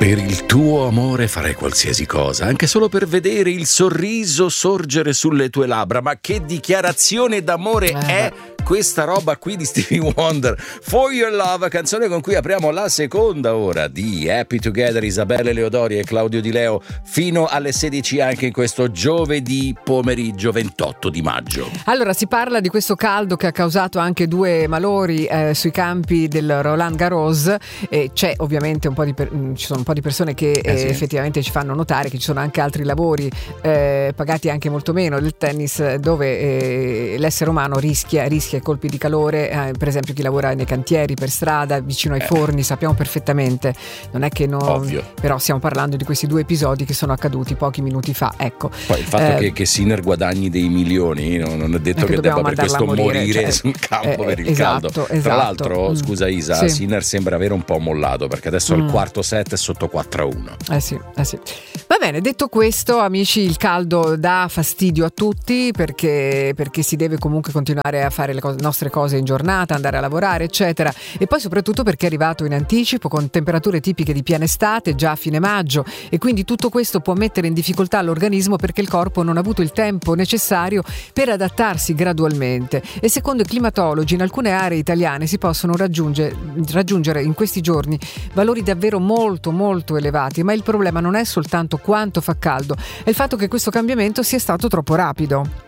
Per il tuo amore farei qualsiasi cosa, anche solo per vedere il sorriso sorgere sulle tue labbra. Ma che dichiarazione d'amore è questa roba qui di Stevie Wonder? For Your Love, canzone con cui apriamo la seconda ora di Happy Together. Isabelle Leodori e Claudio Di Leo fino alle 16 anche in questo giovedì pomeriggio 28 di maggio. Allora, si parla di questo caldo che ha causato anche due malori sui campi del Roland Garros, e c'è ovviamente ci sono un po' di persone che sì, effettivamente ci fanno notare che ci sono anche altri lavori pagati anche molto meno del tennis, dove l'essere umano rischia colpi di calore, per esempio chi lavora nei cantieri, per strada, vicino ai forni, sappiamo perfettamente, non è che Ovvio. però stiamo parlando di questi due episodi che sono accaduti pochi minuti fa, ecco. Poi il fatto che Sinner guadagni dei milioni non è detto che debba per questo morire sul campo per il caldo. Tra l'altro, scusa Isa, sì. Sinner sembra avere un po' mollato, perché adesso al quarto set è sotto 4-1. Sì. Va bene, detto questo, amici, il caldo dà fastidio a tutti perché si deve comunque continuare a fare le nostre cose in giornata, andare a lavorare, eccetera, e poi soprattutto perché è arrivato in anticipo con temperature tipiche di piena estate già a fine maggio, e quindi tutto questo può mettere in difficoltà l'organismo perché il corpo non ha avuto il tempo necessario per adattarsi gradualmente, e secondo i climatologi in alcune aree italiane si possono raggiungere in questi giorni valori davvero molto molto elevati. Ma il problema non è soltanto quanto fa caldo, è il fatto che questo cambiamento sia stato troppo rapido.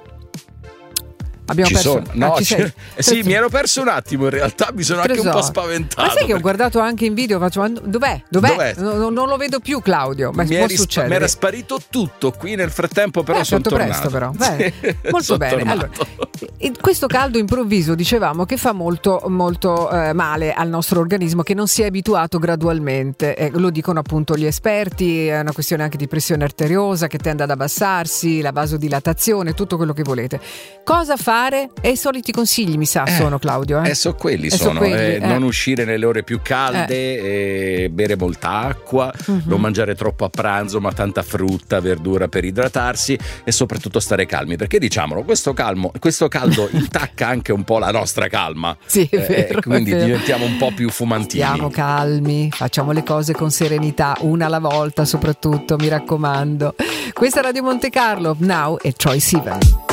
Abbiamo perso. Sì, mi ero perso un attimo, in realtà mi sono anche un po' spaventato. Ma sai che ho guardato anche in video, dov'è? Non lo vedo più, Claudio. Ma mi era sparito tutto qui nel frattempo, però sono tornato. Presto, però. Molto bene. Allora, questo caldo improvviso, dicevamo, che fa molto molto male al nostro organismo, che non si è abituato gradualmente, lo dicono appunto gli esperti. È una questione anche di pressione arteriosa che tende ad abbassarsi, la vasodilatazione, tutto quello che volete. Cosa fare? E i soliti consigli, mi sa, sono, Claudio? So quelli. Non uscire nelle ore più calde, bere molta acqua, non mangiare troppo a pranzo, ma tanta frutta, verdura per idratarsi, e soprattutto stare calmi, perché diciamolo, questo caldo intacca anche un po' la nostra calma. Sì, è vero, quindi diventiamo un po' più fumantini. Stiamo calmi, facciamo le cose con serenità, una alla volta soprattutto, mi raccomando. Questa è Radio Monte Carlo, Now e Troye Sivan.